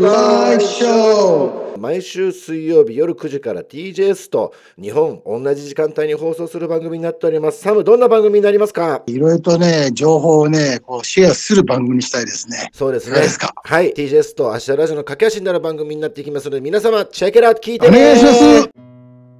ライショー。 毎週水曜日夜9時から TJS と日本同じ時間帯に放送する番組になっております。サム、どんな番組になりますか？ いろいろとね、情報をね、シェアする番組にしたいですね。 そうですね。 いかがですか？ はい、TJS と明日ラジオの駆け足になる番組になっていきますので、皆様チェックアウト聞いてね。 お願いします。